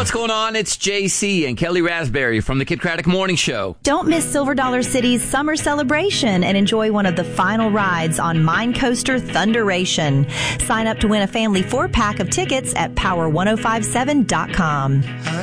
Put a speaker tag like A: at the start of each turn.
A: what's going on? It's JC and Kelly Raspberry from the Kid Craddock Morning Show.
B: Don't miss Silver Dollar City's summer celebration and enjoy one of the final rides on Mine Coaster Thunderation. Sign up to win a family 4-pack of tickets at power1057.com.